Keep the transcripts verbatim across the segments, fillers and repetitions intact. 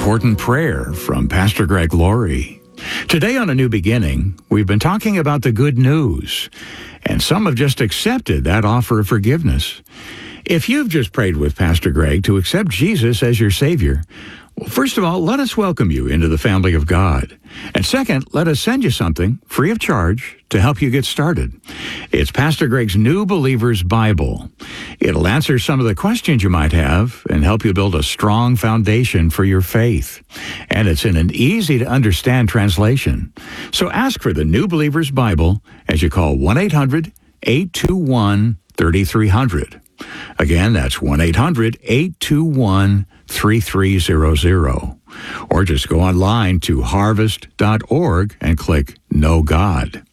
important prayer from Pastor Greg Laurie. Today on A New Beginning, we've been talking about the good news, and some have just accepted that offer of forgiveness. If you've just prayed with Pastor Greg to accept Jesus as your Savior, well, first of all, let us welcome you into the family of God. And second, let us send you something free of charge to help you get started. It's Pastor Greg's New Believer's Bible. It'll answer some of the questions you might have and help you build a strong foundation for your faith. And it's in an easy-to-understand translation. So ask for the New Believer's Bible as you call one eight hundred, eight two one, three three zero zero. Again, that's one eight hundred, eight two one, three three zero zero. Or just go online to harvest dot org and click Know God.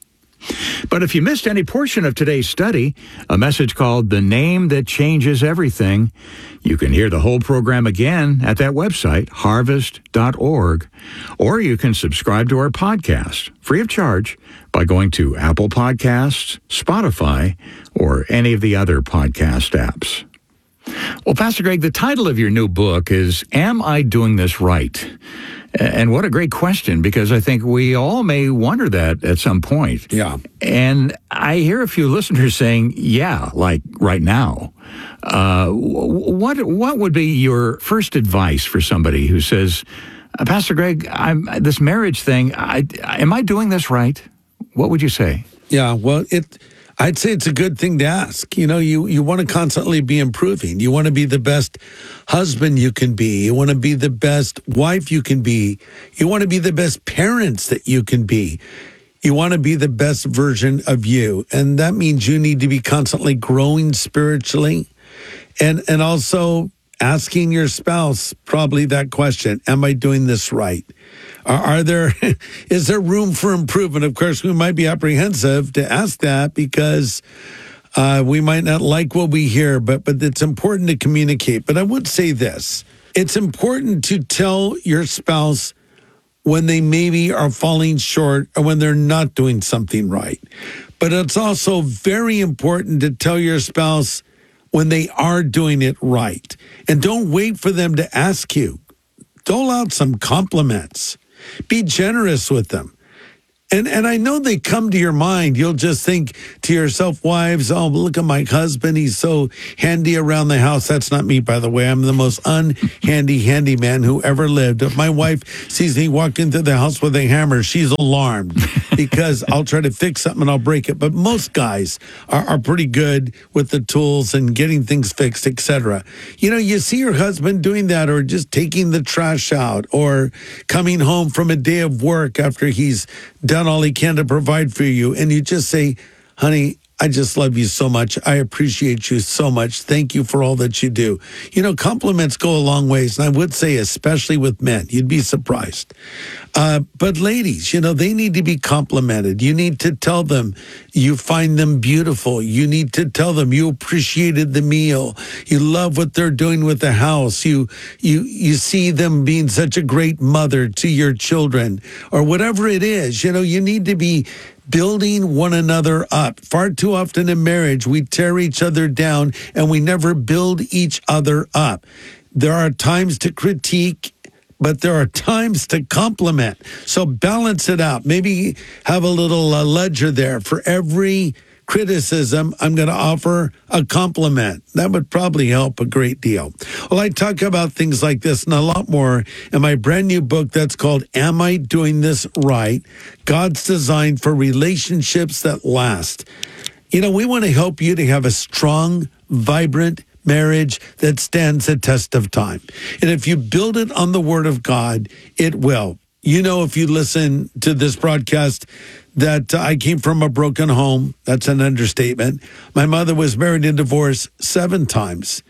But if you missed any portion of today's study, a message called The Name That Changes Everything, you can hear the whole program again at that website, harvest dot org, or you can subscribe to our podcast, free of charge, by going to Apple Podcasts, Spotify, or any of the other podcast apps. Well, Pastor Greg, the title of your new book is Am I Doing This Right? And what a great question, because I think we all may wonder that at some point. Yeah. And I hear a few listeners saying, yeah, like right now. Uh, what what would be your first advice for somebody who says, Pastor Greg, I'm, this marriage thing, I, am I doing this right? What would you say? Yeah, well, it... I'd say it's a good thing to ask. You know, you, you want to constantly be improving. You want to be the best husband you can be. You want to be the best wife you can be. You want to be the best parents that you can be. You want to be the best version of you. And that means you need to be constantly growing spiritually and, and also asking your spouse probably that question, am I doing this right? Are, are there, is there room for improvement? Of course, we might be apprehensive to ask that because uh, we might not like what we hear, but, but it's important to communicate. But I would say this, it's important to tell your spouse when they maybe are falling short or when they're not doing something right. But it's also very important to tell your spouse when they are doing it right. And don't wait for them to ask you. Dole out some compliments. Be generous with them. And and I know they come to your mind. You'll just think to yourself, wives, oh, look at my husband. He's so handy around the house. That's not me, by the way. I'm the most unhandy handyman who ever lived. If my wife sees me walk into the house with a hammer, she's alarmed because I'll try to fix something and I'll break it. But most guys are, are pretty good with the tools and getting things fixed, et cetera. You know, you see your husband doing that or just taking the trash out or coming home from a day of work after he's done all he can to provide for you, and you just say, honey, I just love you so much. I appreciate you so much. Thank you for all that you do. You know, compliments go a long ways, and I would say especially with men. You'd be surprised. Uh, but ladies, you know, they need to be complimented. You need to tell them you find them beautiful. You need to tell them you appreciated the meal. You love what they're doing with the house. You you you see them being such a great mother to your children or whatever it is. You know, you need to be building one another up. Far too often in marriage, we tear each other down and we never build each other up. There are times to critique, but there are times to compliment. So balance it out. Maybe have a little uh, ledger there. For every criticism, I'm going to offer a compliment. That would probably help a great deal. Well, I talk about things like this and a lot more in my brand new book that's called Am I Doing This Right? God's Design for Relationships That Last. You know, we want to help you to have a strong, vibrant marriage that stands the test of time. And if you build it on the Word of God, it will. You know, if you listen to this broadcast, that I came from a broken home. That's an understatement. My mother was married and divorced seven times.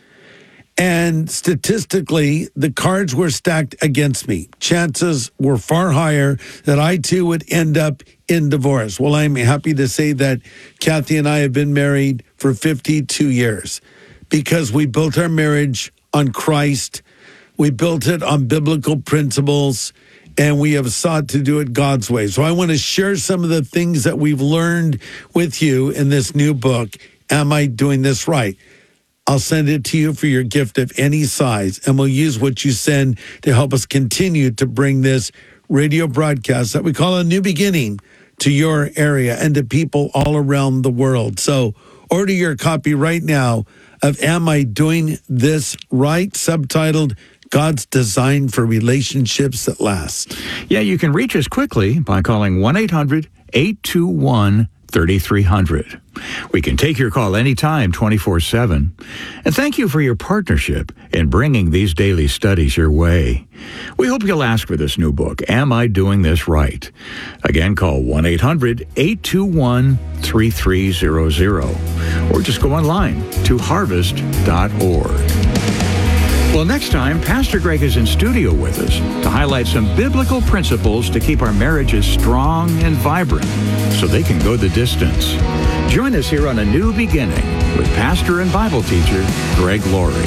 And statistically, the cards were stacked against me. Chances were far higher that I too would end up in divorce. Well, I'm happy to say that Kathy and I have been married for fifty-two years because we built our marriage on Christ. We built it on biblical principles. And we have sought to do it God's way. So I want to share some of the things that we've learned with you in this new book, Am I Doing This Right? I'll send it to you for your gift of any size, and we'll use what you send to help us continue to bring this radio broadcast that we call A New Beginning to your area and to people all around the world. So order your copy right now of Am I Doing This Right? Subtitled God's Design for Relationships That Last. Yeah, you can reach us quickly by calling one eight hundred eight two one thirty-three hundred. We can take your call anytime, twenty-four seven. And thank you for your partnership in bringing these daily studies your way. We hope you'll ask for this new book, Am I Doing This Right? Again, call one eight hundred eight two one three three zero zero or just go online to harvest dot org. Well, next time, Pastor Greg is in studio with us to highlight some biblical principles to keep our marriages strong and vibrant so they can go the distance. Join us here on A New Beginning with pastor and Bible teacher Greg Laurie.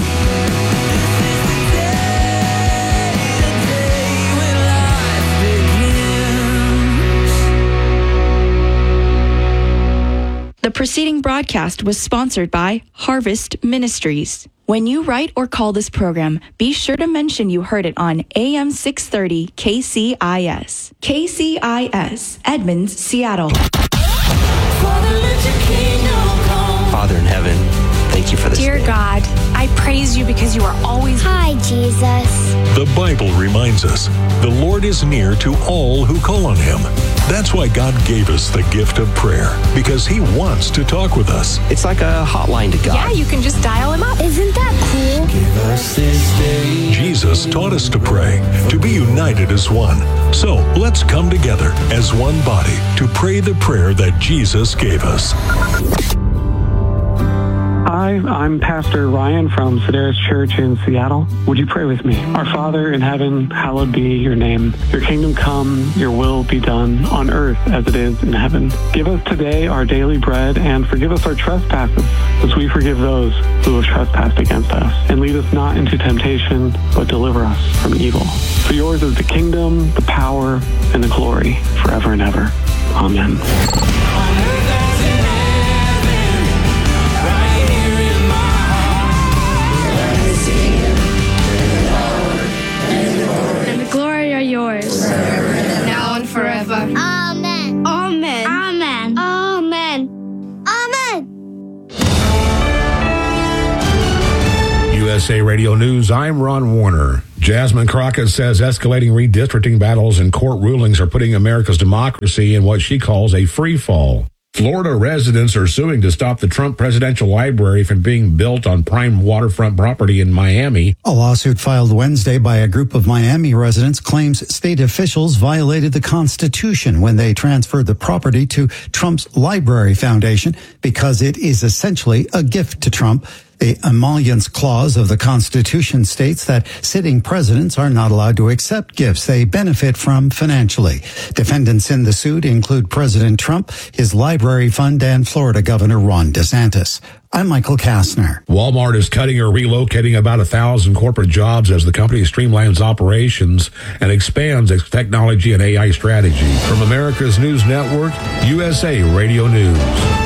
The preceding broadcast was sponsored by Harvest Ministries. When you write or call this program, be sure to mention you heard it on A M six thirty K C I S. K C I S, Edmonds, Seattle. Father in heaven, thank you for this Dear day. God, I praise you because you are always... Hi, Jesus. The Bible reminds us the Lord is near to all who call on him. That's why God gave us the gift of prayer, because he wants to talk with us. It's like a hotline to God. Yeah, you can just dial him up. Isn't that cool? Give us this day. Jesus taught us to pray, to be united as one. So let's come together as one body to pray the prayer that Jesus gave us. Hi, I'm Pastor Ryan from Sedaris Church in Seattle. Would you pray with me? Our Father in heaven, hallowed be your name. Your kingdom come, your will be done on earth as it is in heaven. Give us today our daily bread and forgive us our trespasses as we forgive those who have trespassed against us. And lead us not into temptation, but deliver us from evil. For yours is the kingdom, the power, and the glory forever and ever. Amen. Yours. Now and forever. Amen. Amen. Amen. Amen. Amen. U S A Radio News, I'm Ron Warner. Jasmine Crockett says escalating redistricting battles and court rulings are putting America's democracy in what she calls a free fall. Florida residents are suing to stop the Trump Presidential Library from being built on prime waterfront property in Miami. A lawsuit filed Wednesday by a group of Miami residents claims state officials violated the Constitution when they transferred the property to Trump's Library Foundation because it is essentially a gift to Trump. The emollients clause of the Constitution states that sitting presidents are not allowed to accept gifts they benefit from financially. Defendants in the suit include President Trump, his library fund, and Florida Governor Ron DeSantis. I'm Michael Kastner. Walmart is cutting or relocating about a thousand corporate jobs as the company streamlines operations and expands its technology and A I strategy. From America's News Network, U S A Radio News.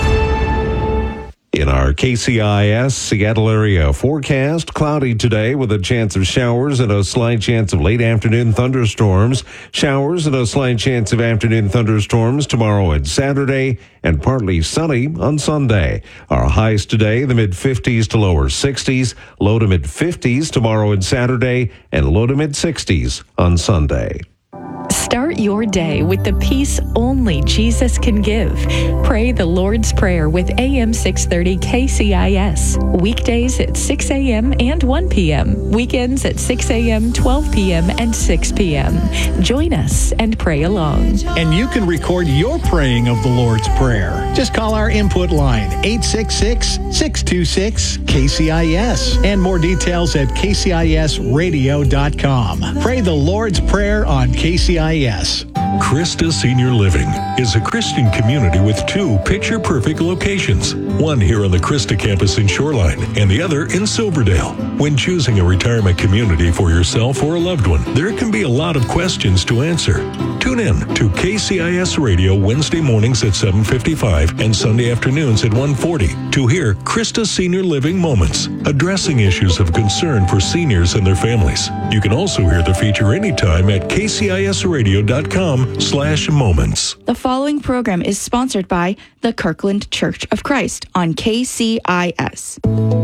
In our K C I S Seattle area forecast, cloudy today with a chance of showers and a slight chance of late afternoon thunderstorms. Showers and a slight chance of afternoon thunderstorms tomorrow and Saturday, and partly sunny on Sunday. Our highs today, the mid-fifties to lower sixties, low to mid-fifties tomorrow and Saturday, and low to mid-sixties on Sunday. Start your day with the peace only Jesus can give. Pray the Lord's Prayer with A M six thirty K C I S. Weekdays at six a.m. and one p.m. Weekends at six a.m., twelve p.m., and six p.m. Join us and pray along. And you can record your praying of the Lord's Prayer. Just call our input line, eight six six, six two six, K C I S. And more details at K C I S radio dot com. Pray the Lord's Prayer on K C I S. Christa Senior Living is a Christian community with two picture-perfect locations, one here on the Christa campus in Shoreline and the other in Silverdale. When choosing a retirement community for yourself or a loved one, there can be a lot of questions to answer. Tune in to K C I S Radio Wednesday mornings at seven fifty-five and Sunday afternoons at one forty to hear Christa Senior Living Moments, addressing issues of concern for seniors and their families. You can also hear the feature anytime at k c i s radio dot com slash moments. The following program is sponsored by the Kirkland Church of Christ on K C I S.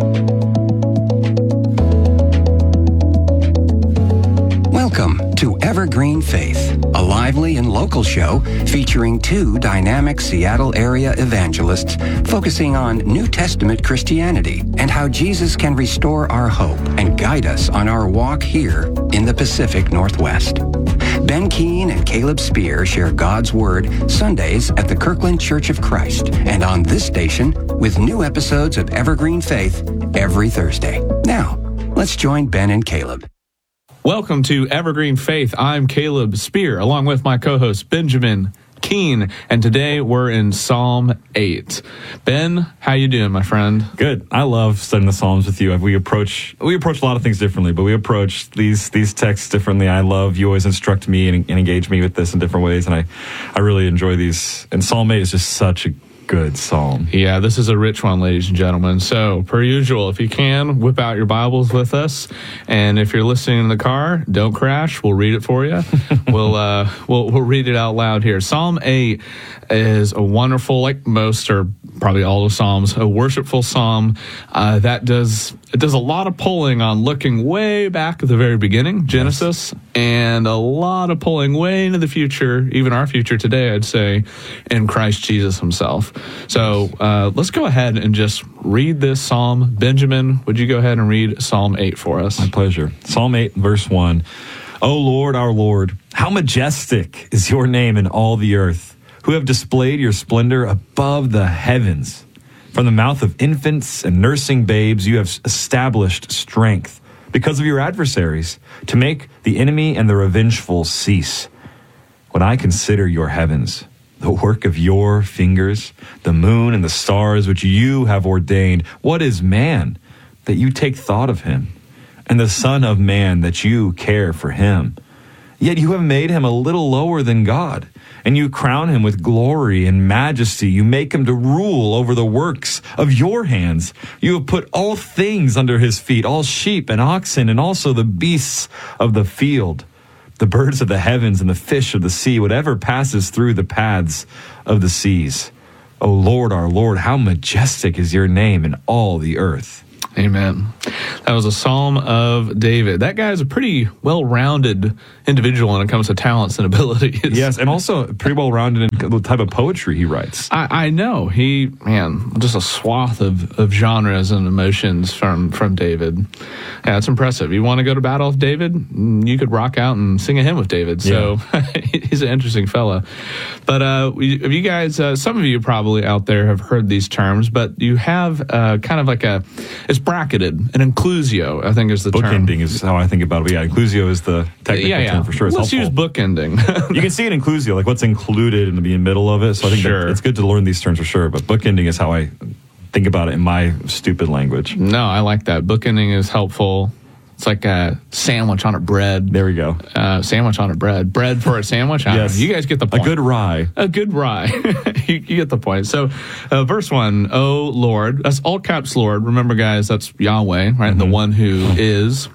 Welcome to Evergreen Faith, a lively and local show featuring two dynamic Seattle area evangelists focusing on New Testament Christianity and how Jesus can restore our hope and guide us on our walk here in the Pacific Northwest. Ben Keene and Caleb Spear share God's Word Sundays at the Kirkland Church of Christ and on this station with new episodes of Evergreen Faith every Thursday. Now, let's join Ben and Caleb. Welcome to Evergreen Faith. I'm Caleb Spear, along with my co-host Benjamin Keene, and today we're in Psalm eight. Ben, how you doing, my friend? Good. I love studying the Psalms with you. We approach we approach a lot of things differently, but we approach these these texts differently. I love you always instruct me and, and engage me with this in different ways, and I, I really enjoy these. And Psalm eight is just such a good psalm. Yeah, this is a rich one, ladies and gentlemen. So, per usual, if you can, whip out your Bibles with us. And if you're listening in the car, don't crash. We'll read it for you. we'll, uh, we'll we'll read it out loud here. Psalm eight is a wonderful, like most or probably all the Psalms, a worshipful psalm uh, that does it does a lot of pulling on looking way back at the very beginning, Genesis, yes. and a lot of pulling way into the future, even our future today, I'd say, in Christ Jesus himself. So uh, let's go ahead and just read this psalm. Benjamin, would you go ahead and read Psalm eight for us? My pleasure. Psalm eight, verse one. O Lord, our Lord, how majestic is your name in all the earth, who have displayed your splendor above the heavens. From the mouth of infants and nursing babes, you have established strength because of your adversaries, to make the enemy and the revengeful cease. When I consider your heavens, the work of your fingers, the moon and the stars which you have ordained, what is man that you take thought of him, and the son of man that you care for him? Yet you have made him a little lower than God, and you crown him with glory and majesty. You make him to rule over the works of your hands. You have put all things under his feet, all sheep and oxen, and also the beasts of the field, the birds of the heavens and the fish of the sea, whatever passes through the paths of the seas. O Lord, our Lord, how majestic is your name in all the earth. Amen. That was a Psalm of David. That guy is a pretty well-rounded individual when it comes to talents and abilities. Yes, and also pretty well-rounded in the type of poetry he writes. I, I know. He, man, just a swath of, of genres and emotions from, from David. Yeah, it's impressive. You want to go to battle with David? You could rock out and sing a hymn with David. So yeah. He's an interesting fella. But uh, if you guys, uh, some of you probably out there have heard these terms, but you have uh, kind of like a, it's bracketed, an inclusio, I think is the bookending term. Bookending is how I think about it. But yeah, inclusio is the technical yeah, yeah. term for sure. It's Let's helpful. use bookending. You can see an inclusio, like what's included in the middle of it. So I think sure. that it's good to learn these terms for sure. But bookending is how I think about it in my stupid language. No, I like that. Bookending is helpful. It's like a sandwich on a bread. There we go. Uh, sandwich on a bread. Bread for a sandwich? I yes. don't know. You guys get the point. A good rye. A good rye. you, you get the point. So, uh, verse one, O Lord. That's all caps Lord. Remember, guys, that's Yahweh, right? Mm-hmm. The one who is.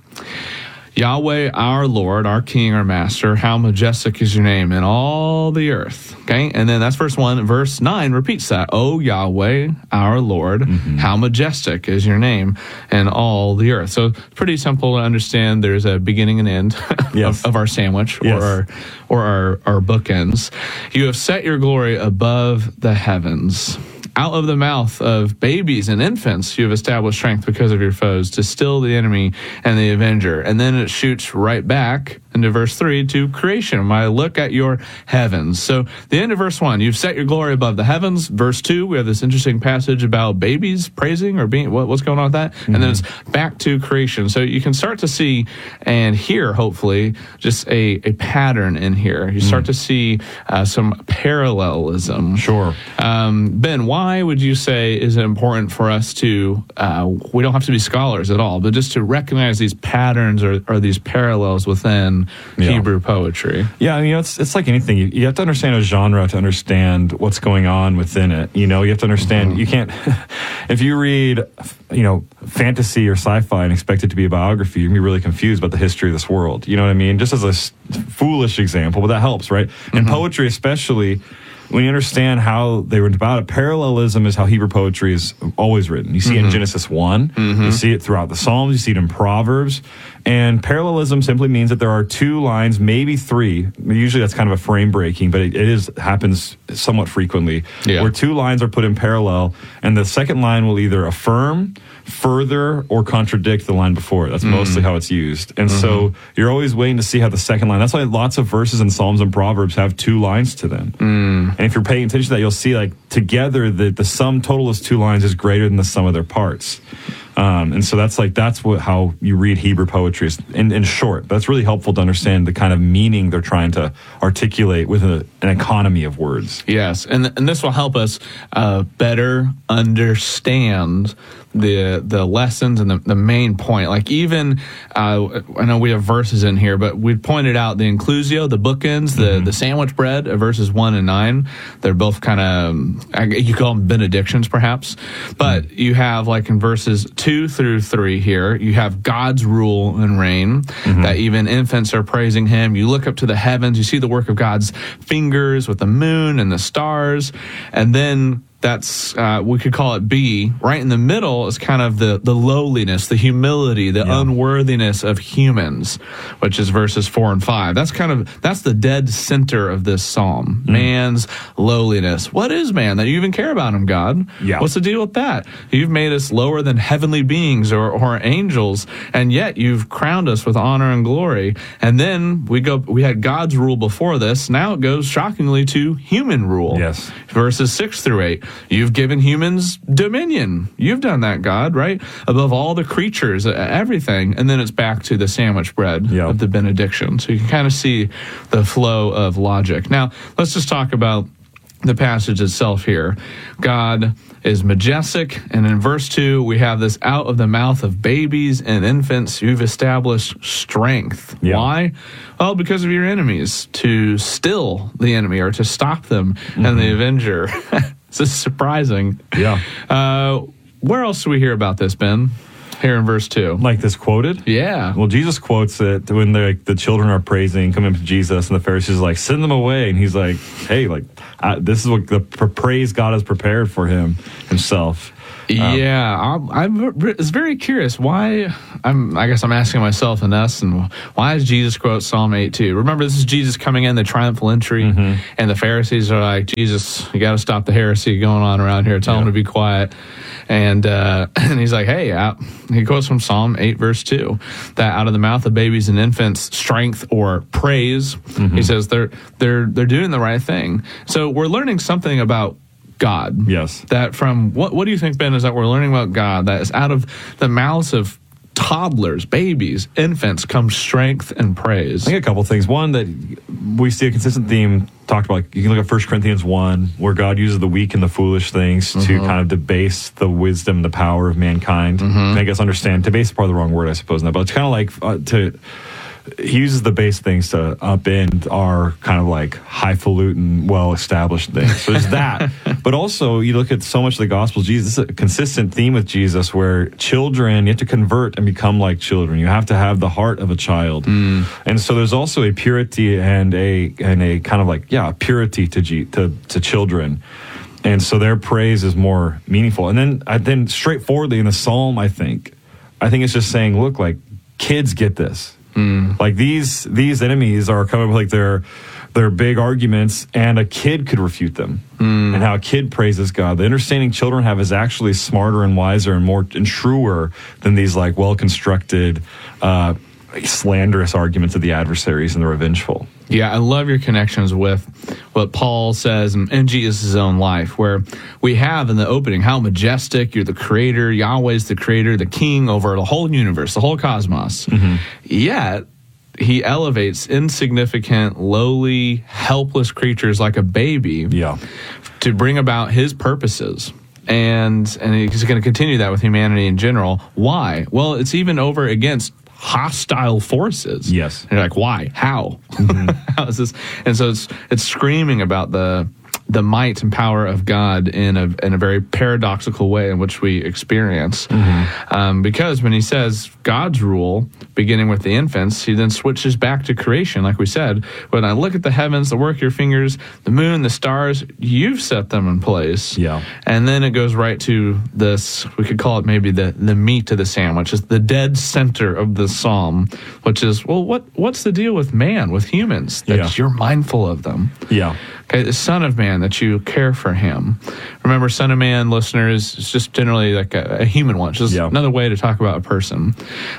Yahweh, our Lord, our King, our Master, how majestic is your name in all the earth. Okay, and then that's verse one. Verse nine repeats that. Oh, Yahweh, our Lord, mm-hmm. how majestic is your name in all the earth. So it's pretty simple to understand. There's a beginning and end yes. of, of our sandwich yes. or our, or our, our bookends. You have set your glory above the heavens. Out of the mouth of babies and infants, you have established strength because of your foes to still the enemy and the avenger. And then it shoots right back into verse three to creation. When I look at your heavens. So the end of verse one, you've set your glory above the heavens. Verse two, we have this interesting passage about babies praising or being, what, what's going on with that? Mm-hmm. And then it's back to creation. So you can start to see and hear, hopefully, just a, a pattern in here. You start mm. to see uh, some parallelism. Sure. Um, Ben, why would you say is it important for us to, uh, we don't have to be scholars at all, but just to recognize these patterns or, or these parallels within yeah. Hebrew poetry? Yeah, I mean, it's, it's like anything. You, you have to understand a genre to understand what's going on within it. You know, you have to understand, mm-hmm. you can't, if you read, you know, fantasy or sci-fi and expect it to be a biography, you're going to be really confused about the history of this world. You know what I mean? Just as a s- foolish example, but that helps, right? Mm-hmm. In poetry especially, when you understand how they were about it, parallelism is how Hebrew poetry is always written. You see mm-hmm. it in Genesis one, mm-hmm. you see it throughout the Psalms, you see it in Proverbs, and parallelism simply means that there are two lines, maybe three. Usually that's kind of a frame breaking, but it, it is happens somewhat frequently, yeah. where two lines are put in parallel, and the second line will either affirm, further, or contradict the line before it. That's mm. mostly how it's used. And mm-hmm. so you're always waiting to see how the second line, that's why lots of verses in Psalms and Proverbs have two lines to them. Mm. And if you're paying attention to that, you'll see like together the, the sum total of two lines is greater than the sum of their parts. Um, and so that's like, that's what, how you read Hebrew poetry is in, in short. That's really helpful to understand the kind of meaning they're trying to articulate with a, an economy of words. Yes. And, and this will help us uh, better understand the the lessons and the, the main point. Like even, uh, I know we have verses in here, but we pointed out the inclusio, the bookends, the, mm-hmm. the sandwich bread of verses one and nine. They're both kind of, you call them benedictions perhaps, but mm-hmm. you have like in verses two through three here, you have God's rule and reign, mm-hmm. that even infants are praising him. You look up to the heavens, you see the work of God's fingers with the moon and the stars, and then that's, uh, we could call it B. Right in the middle is kind of the, the lowliness, the humility, the yeah. unworthiness of humans, which is verses four and five. That's kind of, that's the dead center of this psalm. Mm. Man's lowliness. What is man that you even care about him, God? Yeah. What's the deal with that? You've made us lower than heavenly beings or, or angels, and yet you've crowned us with honor and glory. And then we go, we had God's rule before this. Now it goes shockingly to human rule. Yes. Verses six through eight. You've given humans dominion. You've done that, God, right? Above all the creatures, everything. And then it's back to the sandwich bread yep. of the benediction. So you can kind of see the flow of logic. Now, let's just talk about the passage itself here. God is majestic, and in verse two, we have this out of the mouth of babies and infants, you've established strength. Yeah. Why? Well, because of your enemies, to still the enemy or to stop them mm-hmm. and the avenger. This is surprising. Yeah. Uh, where else do we hear about this, Ben? Here in verse two. Like this quoted? Yeah. Well, Jesus quotes it when like the children are praising, coming to Jesus, and the Pharisees are like, send them away. And he's like, hey, like, I, this is what the praise God has prepared for him himself. Um, yeah, I'm, I'm was very curious why. I'm. I guess I'm asking myself and us, and why does Jesus quote Psalm eight two? Remember, this is Jesus coming in the triumphal entry, mm-hmm. and the Pharisees are like, Jesus, you got to stop the heresy going on around here. Tell yeah. him to be quiet. And uh, and he's like, hey, out. He quotes from Psalm eight verse two, that out of the mouth of babies and infants, strength or praise. Mm-hmm. He says they're they're they're doing the right thing. So we're learning something about God. Yes. That from, what what do you think, Ben, is that we're learning about God? That is out of the mouths of toddlers, babies, infants, comes strength and praise. I think a couple things. One, that we see a consistent theme talked about. You can look at First Corinthians one, where God uses the weak and the foolish things mm-hmm. to kind of debase the wisdom, the power of mankind. Mm-hmm. And I guess understand, debase is probably the wrong word, I suppose, in that, but it's kind of like uh, to... He uses the base things to upend our kind of like highfalutin, well-established things. So there's that. But also, you look at so much of the Gospel, Jesus, this is a consistent theme with Jesus where children, you have to convert and become like children. You have to have the heart of a child. Mm. And so there's also a purity and a and a kind of like, yeah, purity to G, to, to children. And so their praise is more meaningful. And then, I, then straightforwardly in the Psalm, I think, I think it's just saying, look, like, kids get this. Mm. Like these these enemies are coming with like their their big arguments, and a kid could refute them. Mm. And how a kid praises God. The understanding children have is actually smarter and wiser and more and truer than these like well constructed uh, slanderous arguments of the adversaries and the revengeful. Yeah, I love your connections with what Paul says in, in Jesus' own life, where we have in the opening how majestic, you're the creator, Yahweh's the creator, the king over the whole universe, the whole cosmos. Mm-hmm. Yet, he elevates insignificant, lowly, helpless creatures like a baby yeah. to bring about his purposes. And, and he's going to continue that with humanity in general. Why? Well, it's even over against hostile forces. Yes. And you're like, why? How? Mm-hmm. How is this? And so it's it's screaming about the the might and power of God in a in a very paradoxical way in which we experience. Mm-hmm. Um, because when he says God's rule, beginning with the infants, he then switches back to creation, like we said. When I look at the heavens, the work of your fingers, the moon, the stars, you've set them in place. Yeah. And then it goes right to this, we could call it maybe the, the meat of the sandwich, is the dead center of the psalm, which is, well, what what's the deal with man, with humans, that Yeah. you're mindful of them? Yeah. Okay, the Son of Man, that you care for him. Remember, Son of Man, listeners, is just generally like a, a human one. It's just Yeah. another way to talk about a person.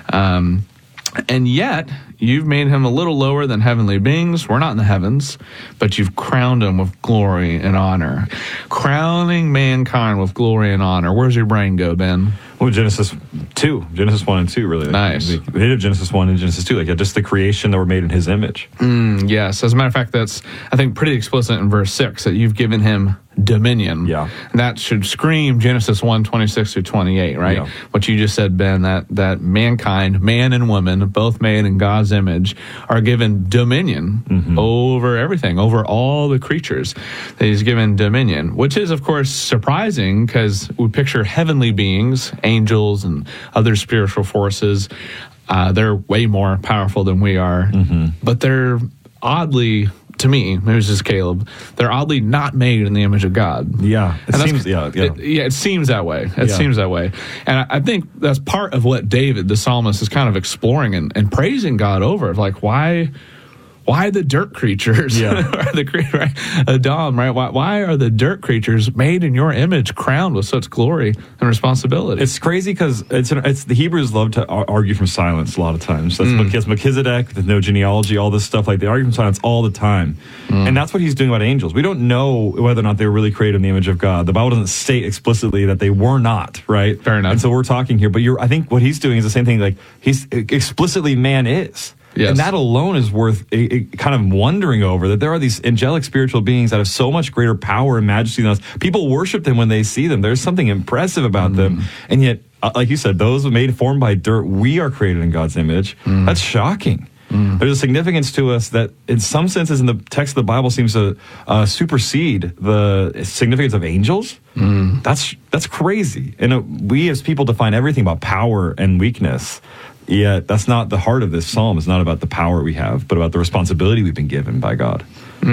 Um, and yet, you've made him a little lower than heavenly beings. We're not in the heavens, but you've crowned him with glory and honor. Crowning mankind with glory and honor. Where's your brain go, Ben? Well, Genesis two, Genesis one and two, really. Nice. We hit Genesis one and Genesis two, like yeah, just the creation that were made in his image. Mm, yes. As a matter of fact, that's, I think, pretty explicit in verse six, that you've given him dominion. Yeah. And that should scream Genesis one, twenty-six through twenty-eight, right? Yeah. What you just said, Ben, that, that mankind, man and woman, both made in God's image, are given dominion mm-hmm. over everything, over all the creatures that he's given dominion, which is, of course, surprising because we picture heavenly beings, angels and other spiritual forces. Uh, they're way more powerful than we are, mm-hmm. but they're oddly, to me, maybe it's just Caleb, they're oddly not made in the image of God. Yeah, it And seems. Yeah, yeah. It, yeah, it seems that way. It Yeah. seems that way. And I, I think that's part of what David, the psalmist, is kind of exploring and, and praising God over. Of like, why... Why the dirt creatures? Yeah. the cre- right? Adam, right? Why, why are the dirt creatures made in your image, crowned with such glory and responsibility? It's crazy because it's an, it's the Hebrews love to ar- argue from silence a lot of times. That's Mm. because Melchizedek, there's no genealogy, all this stuff, like they argue from silence all the time. Mm. And that's what he's doing about angels. We don't know whether or not they were really created in the image of God. The Bible doesn't state explicitly that they were not, right? Fair enough. And so we're talking here, but you're, I think what he's doing is the same thing. Like he's explicitly man is. Yes. And that alone is worth a, a kind of wondering over, that there are these angelic spiritual beings that have so much greater power and majesty than us. People worship them when they see them. There's something impressive about mm. them. And yet, uh, like you said, those made formed by dirt, we are created in God's image. Mm. That's shocking. Mm. There's a significance to us that in some senses in the text of the Bible seems to uh, supersede the significance of angels. Mm. That's that's crazy. And uh, we as people define everything about power and weakness. Yet that's not the heart of this psalm. It's not about the power we have, but about the responsibility we've been given by God.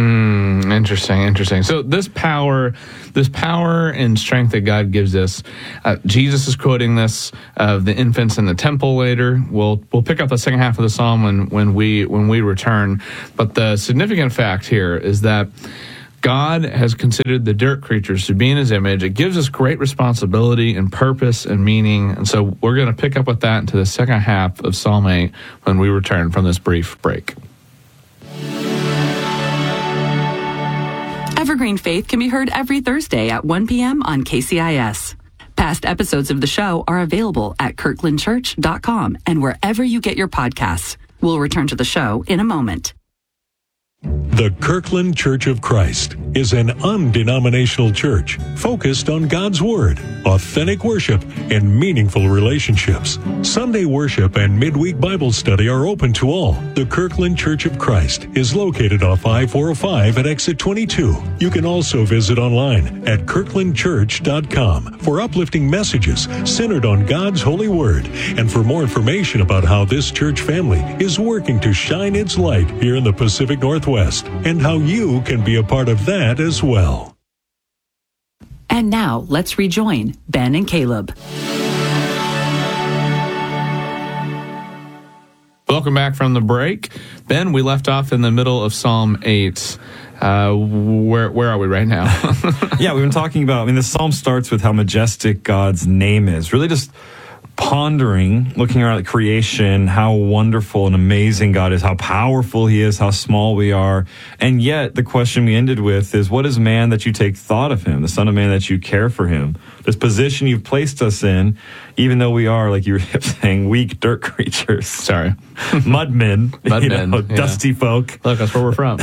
Mm, interesting, interesting. So this power, this power and strength that God gives us, uh, Jesus is quoting this of the infants in the temple later. We'll we'll pick up the second half of the psalm when when we when we return. But the significant fact here is that God has considered the dirt creatures to be in his image. It gives us great responsibility and purpose and meaning. And so we're going to pick up with that into the second half of Psalm eight when we return from this brief break. Evergreen Faith can be heard every Thursday at one p.m. on K C I S. Past episodes of the show are available at kirkland church dot com and wherever you get your podcasts. We'll return to the show in a moment. The Kirkland Church of Christ is an undenominational church focused on God's Word, authentic worship, and meaningful relationships. Sunday worship and midweek Bible study are open to all. The Kirkland Church of Christ is located off I four oh five at exit twenty-two. You can also visit online at kirkland church dot com for uplifting messages centered on God's holy Word and for more information about how this church family is working to shine its light here in the Pacific Northwest, and how you can be a part of that as well. And now let's rejoin Ben and Caleb. Welcome back from the break. Ben, we left off in the middle of Psalm eight. Uh, where where are we right now? Yeah, we've been talking about, I mean, the psalm starts with how majestic God's name is. Really just pondering, looking around at creation, how wonderful and amazing God is, how powerful he is, how small we are. And yet the question we ended with is, what is man that you take thought of him, the son of man that you care for him? This position you've placed us in, even though we are, like you were saying, weak dirt creatures. Sorry. Mudmen. Mudmen. You know, yeah. Dusty folk. Look, that's where we're from.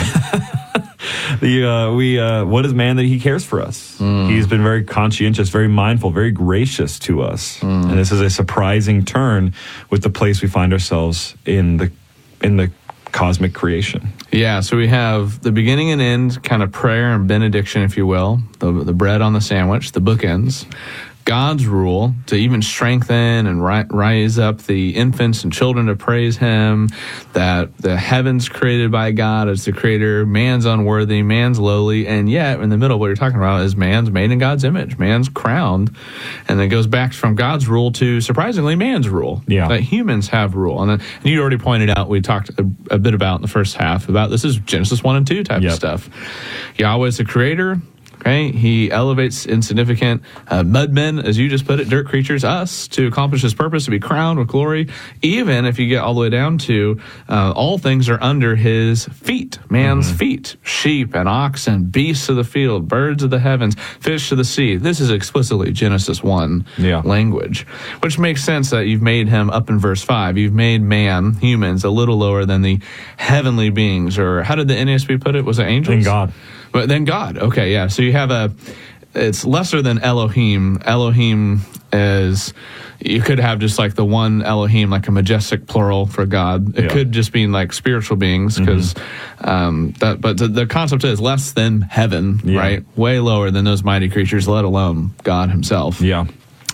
The uh, we uh, what is man that he cares for us? Mm. He's been very conscientious, very mindful, very gracious to us, mm. and this is a surprising turn with the place we find ourselves in the in the cosmic creation. Yeah, so we have the beginning and end, kind of prayer and benediction, if you will, the the bread on the sandwich, the bookends. God's rule to even strengthen and ri- rise up the infants and children to praise him, that the heavens created by God as the creator, man's unworthy, man's lowly, and yet in the middle what you're talking about is man's made in God's image, man's crowned, and then goes back from God's rule to, surprisingly, man's rule, yeah. that humans have rule. And, then, and you already pointed out, we talked a, a bit about in the first half, about this is Genesis one and two type yep. of stuff. Yahweh's the creator. Okay, he elevates insignificant uh, mudmen, as you just put it, dirt creatures, us, to accomplish his purpose, to be crowned with glory. Even if you get all the way down to uh, all things are under his feet, man's mm-hmm. feet, sheep and oxen, beasts of the field, birds of the heavens, fish of the sea. This is explicitly Genesis one yeah. language, which makes sense that you've made him up in verse five. You've made man, humans, a little lower than the heavenly beings, or how did the N A S B put it? Was it angels? And God. But then God. Okay, yeah. So you have a, it's lesser than Elohim. Elohim is, you could have just like the one Elohim, like a majestic plural for God. It yeah. could just mean like spiritual beings, because mm-hmm. um, that. But the, the concept is less than heaven, yeah. right? Way lower than those mighty creatures, let alone God himself. Yeah,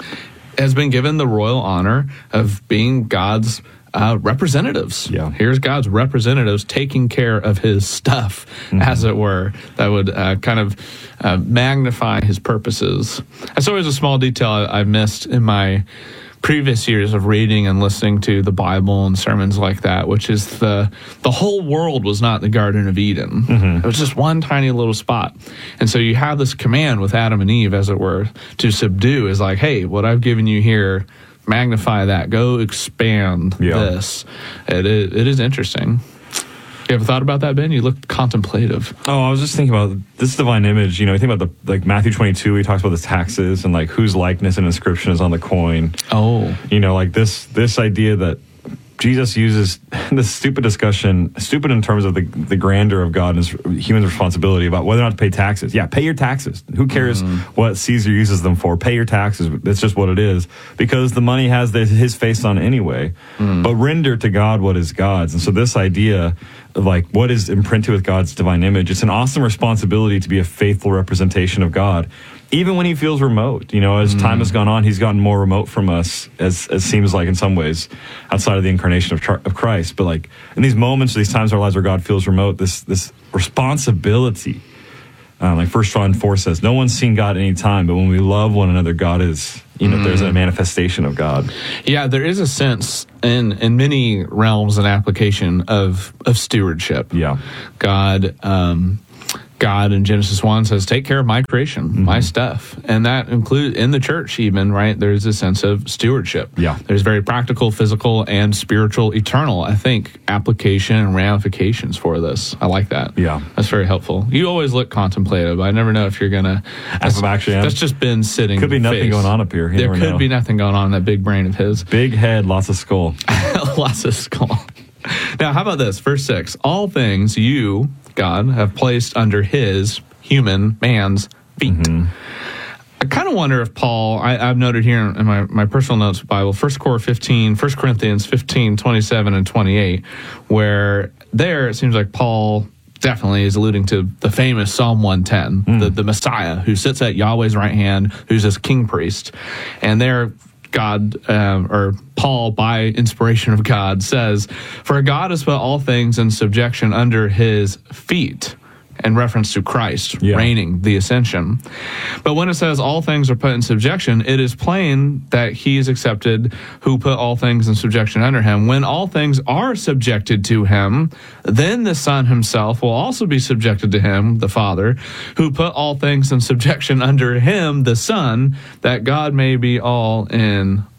has been given the royal honor of being God's Uh, representatives. Yeah. Here's God's representatives taking care of his stuff, mm-hmm. as it were, that would uh, kind of uh, magnify his purposes. That's always a small detail I, I missed in my previous years of reading and listening to the Bible and sermons like that, which is the the whole world was not the Garden of Eden. Mm-hmm. It was just one tiny little spot. And so you have this command with Adam and Eve, as it were, to subdue, is like, hey, what I've given you here, magnify that. Go expand yeah. this. It is, it is interesting. You ever thought about that, Ben? You looked contemplative. Oh, I was just thinking about this divine image. You know, you think about the like Matthew twenty-two. He talks about the taxes and like whose likeness and inscription is on the coin. Oh, you know, like this this idea that Jesus uses this stupid discussion, stupid in terms of the the grandeur of God and his human responsibility about whether or not to pay taxes. Yeah, pay your taxes. Who cares mm. what Caesar uses them for? Pay your taxes. That's just what it is, because the money has the, his face on it anyway. Mm. But render to God what is God's. And so this idea of like what is imprinted with God's divine image, it's an awesome responsibility to be a faithful representation of God. Even when he feels remote, you know, as mm. time has gone on, he's gotten more remote from us, as it seems like in some ways, outside of the incarnation of, of Christ. But like in these moments, these times in our lives where God feels remote, this this responsibility, um, like First John four says, no one's seen God at any time, but when we love one another, God is, you know, mm. there's a manifestation of God. Yeah, there is a sense in in many realms and application of of stewardship. Yeah, God. Um, God in Genesis one says, take care of my creation, mm-hmm. my stuff. And that includes in the church even, right? There's a sense of stewardship. Yeah. There's very practical, physical, and spiritual, eternal, I think, application and ramifications for this. I like that. Yeah. That's very helpful. You always look contemplative. I never know if you're going to... That's actually am. That's just been sitting. Could be nothing face. going on up here. You there could know. be nothing going on in that big brain of his. Big head, lots of skull. Lots of skull. Now, how about this? Verse six. All things you, God, have placed under his, human, man's feet. Mm-hmm. I kind of wonder if Paul, I, I've noted here in my, my personal notes Bible, First Corinthians fifteen, First Corinthians fifteen, twenty-seven, and twenty-eight, where there it seems like Paul definitely is alluding to the famous Psalm one ten, mm. the, the Messiah who sits at Yahweh's right hand, who's this king priest. And there God, um, or Paul, by inspiration of God, says, for God has put all things in subjection under his feet, in reference to Christ yeah. reigning, the ascension. But when it says all things are put in subjection, it is plain that he is accepted who put all things in subjection under him. When all things are subjected to him, then the Son himself will also be subjected to him, the Father, who put all things in subjection under him, the Son, that God may be all in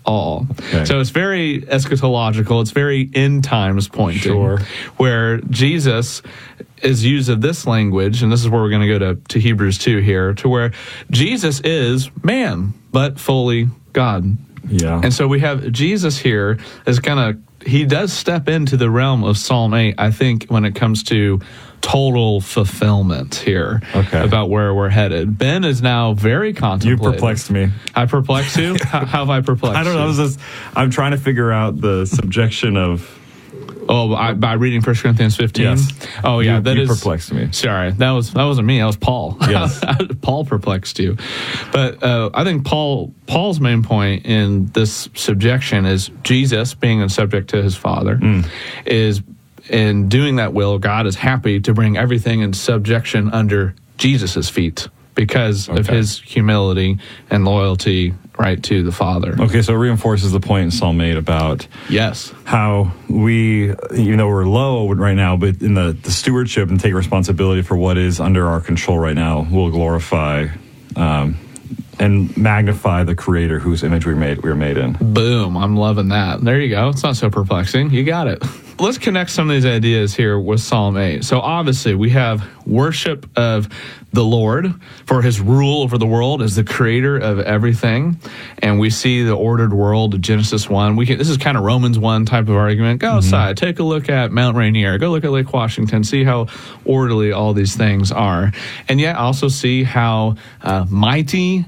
all. Okay. So it's very eschatological. It's very end times pointing. Sure. Where Jesus is used of this language, and this is where we're going to go to, to Hebrews two here, to where Jesus is man, but fully God. Yeah. And so we have Jesus here as kind of, he does step into the realm of Psalm eight, I think, when it comes to total fulfillment here Okay. about where we're headed. Ben is now very contemplative. You perplexed me. I perplexed you? how, how have I perplexed I don't know. I you? was just, I'm trying to figure out the subjection of. Oh, I, by reading First Corinthians fifteen? Yes. Oh, yeah. You- that you is perplexed me. Sorry. That, was, that wasn't me. That was Paul. Yes. Paul perplexed you. But uh, I think Paul Paul's main point in this subjection is Jesus being subject to his Father Mm. is in doing that will, God is happy to bring everything in subjection under Jesus's feet because of Okay. his humility and loyalty, right, to the Father. Okay, so it reinforces the point in Psalm eight about Yes. how we, even though we're low right now, but in the, the stewardship and take responsibility for what is under our control right now, we'll glorify um, and magnify the Creator whose image we made we were made in. Boom. I'm loving that. There you go. It's not so perplexing. You got it. Let's connect some of these ideas here with Psalm eight. So obviously we have worship of the Lord for his rule over the world as the creator of everything. And we see the ordered world of Genesis one. We can, this is kind of Romans one type of argument. Go outside, take a look at Mount Rainier, go look at Lake Washington, see how orderly all these things are. And yet also see how uh, mighty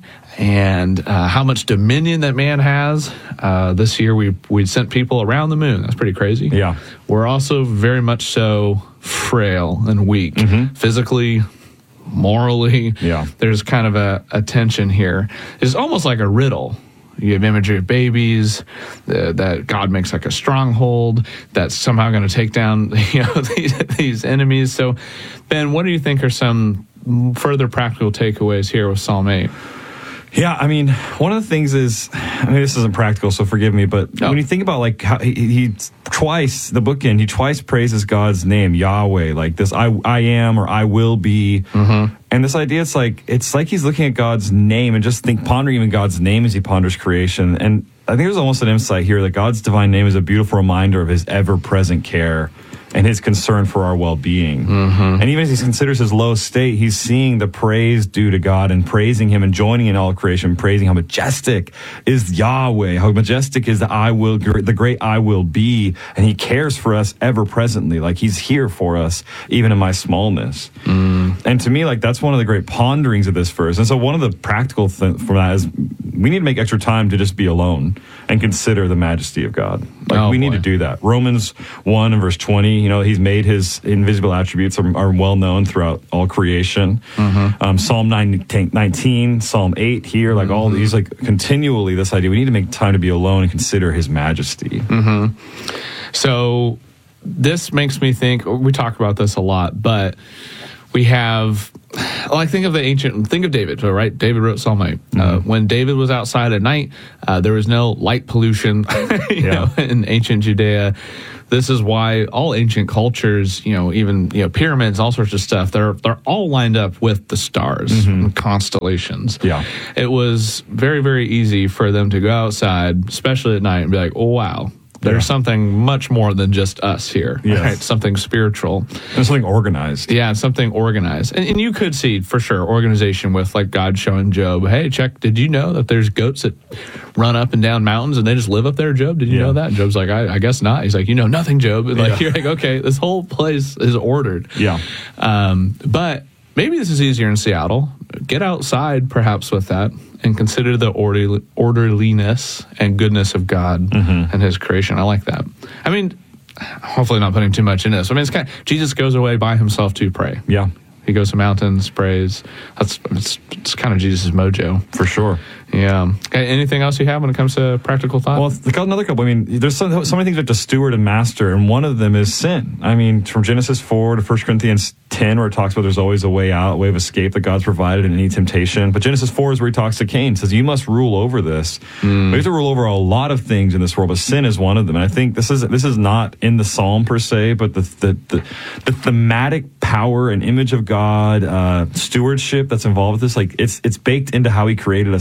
and uh, how much dominion that man has. Uh, this year we we sent people around the moon. That's pretty crazy. Yeah. We're also very much so frail and weak, physically, morally. Yeah. There's kind of a, a tension here. It's almost like a riddle. You have imagery of babies, uh, that God makes like a stronghold that's somehow going to take down, you know, these, these enemies. So, Ben, what do you think are some further practical takeaways here with Psalm eight? Yeah, I mean, one of the things is, I mean, this isn't practical, so forgive me, but No. when you think about like how he, he twice, the bookend, he twice praises God's name, Yahweh, like this, I, I am, or I will be. Mm-hmm. And this idea, it's like, it's like he's looking at God's name and just think, pondering even God's name as he ponders creation. And I think there's almost an insight here that God's divine name is a beautiful reminder of his ever-present care and his concern for our well-being. Mm-hmm. And even as he considers his low state, he's seeing the praise due to God and praising him and joining in all of creation, praising how majestic is Yahweh, how majestic is the I will, the great I will be, and he cares for us ever presently, like he's here for us, even in my smallness. Mm. And to me, like that's one of the great ponderings of this verse. And so one of the practical things from that is we need to make extra time to just be alone and consider the majesty of God. Like Oh, we need boy. to do that. Romans one and verse twenty, you know, he's made his invisible attributes are, are well known throughout all creation. Mm-hmm. Um, Psalm nineteen, Psalm eight here, like all these, like continually this idea. We need to make time to be alone and consider his majesty. Mm-hmm. So this makes me think, we talk about this a lot, but we have, like think of the ancient, think of David, right? David wrote Psalm eight. Mm-hmm. Uh, when David was outside at night, uh, there was no light pollution you Yeah. know, in ancient Judea. This is why all ancient cultures, you know, even you know pyramids, all sorts of stuff, they're they're all lined up with the stars and constellations. Yeah. It was very, very easy for them to go outside, especially at night, and be like, oh, wow, there's Yeah. something much more than just us here, Yes. right? Something spiritual. And something organized. Yeah, something organized. And, and you could see, for sure, organization with like God showing Job, hey, check, did you know that there's goats that run up and down mountains and they just live up there, Job? Did you Yeah. know that? And Job's like, I, I guess not. He's like, you know nothing, Job. And like, Yeah. you're like, okay, this whole place is ordered. Yeah. Um, but maybe this is easier in Seattle. Get outside, perhaps, with that, and consider the orderly, orderliness and goodness of God Mm-hmm. and His creation. I like that. I mean, hopefully not putting too much in this. I mean, it's kind of, Jesus goes away by himself to pray. Yeah. He goes to mountains, prays. That's it's, it's kind of Jesus' mojo. For sure. Yeah. Okay, anything else you have when it comes to practical thought? Well, th- another couple. I mean, there's so, so many things we have to steward and master, and one of them is sin. I mean, from Genesis four to First Corinthians ten, where it talks about there's always a way out, a way of escape that God's provided in any temptation. But Genesis four is where he talks to Cain, says, you must rule over this. Mm. We have to rule over a lot of things in this world, but sin is one of them. And I think this is this is not in the psalm per se, but the the, the, the thematic power and image of God, uh, stewardship that's involved with this, like it's it's baked into how he created us. So we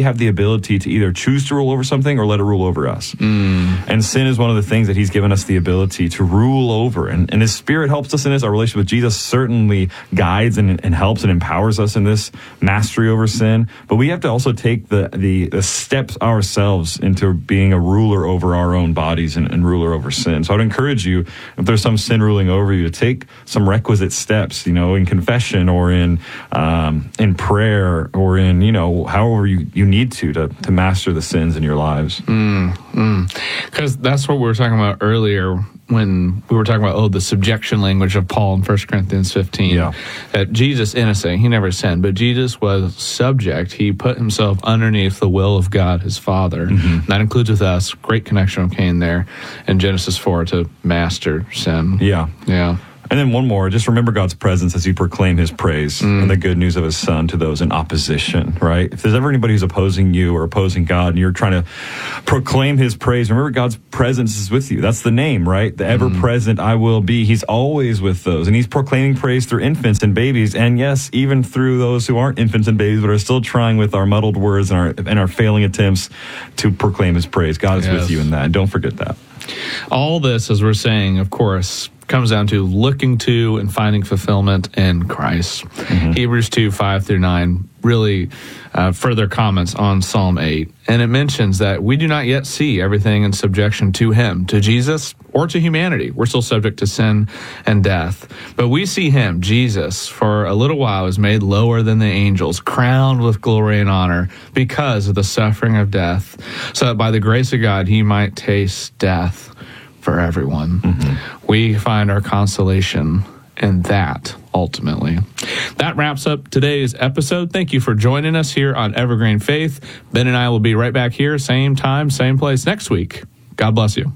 have the ability to either choose to rule over something or let it rule over us. Mm. And sin is one of the things that he's given us the ability to rule over. And, and his Spirit helps us in this. Our relationship with Jesus certainly guides and, and helps and empowers us in this mastery over sin. But we have to also take the, the, the steps ourselves into being a ruler over our own bodies and, and ruler over sin. So I'd encourage you, if there's some sin ruling over you, to take some requisite steps, you know, in confession or in um, in prayer or in, you know, however you, you need to, to to master the sins in your lives. Because mm, mm. that's what we were talking about earlier when we were talking about, oh, the subjection language of Paul in First Corinthians fifteen. Yeah. That Jesus, innocent, he never sinned, but Jesus was subject. He put himself underneath the will of God, his Father. Mm-hmm. That includes with us. Great connection of Cain there in Genesis four to master sin. Yeah. Yeah. And then one more, just remember God's presence as you proclaim his praise mm. and the good news of his son to those in opposition, right? If there's ever anybody who's opposing you or opposing God and you're trying to proclaim his praise, remember God's presence is with you. That's the name, right? The ever-present I will be. He's always with those. And he's proclaiming praise through infants and babies. And yes, even through those who aren't infants and babies, but are still trying with our muddled words and our, and our failing attempts to proclaim his praise. God is yes. with you in that. And don't forget that. All this, as we're saying, of course, comes down to looking to and finding fulfillment in Christ. Mm-hmm. Hebrews two, five through nine really uh, further comments on Psalm eight. And it mentions that we do not yet see everything in subjection to him, to Jesus, or to humanity. We're still subject to sin and death. But we see him, Jesus, for a little while is made lower than the angels, crowned with glory and honor because of the suffering of death, so that by the grace of God he might taste death for everyone. Mm-hmm. We find our consolation in that, ultimately. That wraps up today's episode. Thank you for joining us here on Evergreen Faith. Ben and I will be right back here, same time, same place next week. God bless you.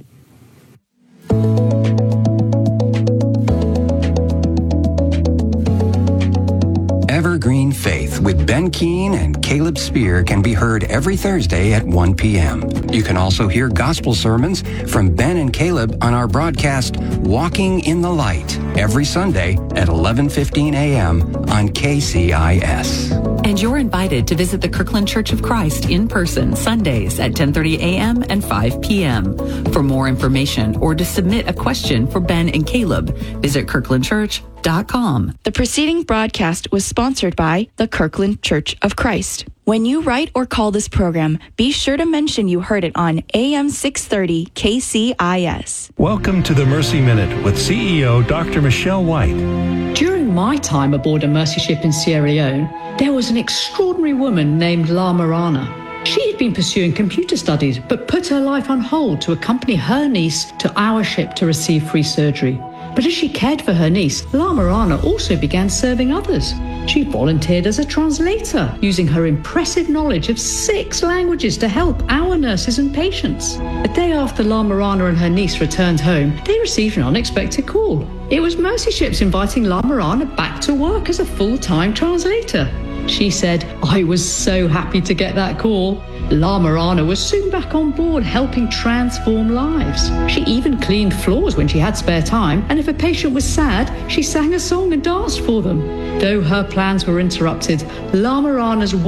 Evergreen Faith with Ben Keene and Caleb Spear can be heard every Thursday at one p.m. You can also hear gospel sermons from Ben and Caleb on our broadcast Walking in the Light every Sunday at eleven fifteen a.m. on K C I S. And you're invited to visit the Kirkland Church of Christ in person Sundays at ten thirty a.m. and five p.m. For more information or to submit a question for Ben and Caleb, visit kirkland church dot com. The preceding broadcast was sponsored by the Kirkland Church of Christ. When you write or call this program, be sure to mention you heard it on A M six thirty K C I S. Welcome to the Mercy Minute with C E O Doctor Michelle White. During my time aboard a Mercy ship in Sierra Leone, there was an extraordinary woman named La Marana. She had been pursuing computer studies, but put her life on hold to accompany her niece to our ship to receive free surgery. But as she cared for her niece, La Marana also began serving others. She volunteered as a translator, using her impressive knowledge of six languages to help our nurses and patients. A day after La Marana and her niece returned home, they received an unexpected call. It was Mercy Ships inviting La Marana back to work as a full-time translator. She said, "I was so happy to get that call." La Marana was soon back on board helping transform lives. She even cleaned floors when she had spare time, and if a patient was sad, she sang a song and danced for them. Though her plans were interrupted, La Marana's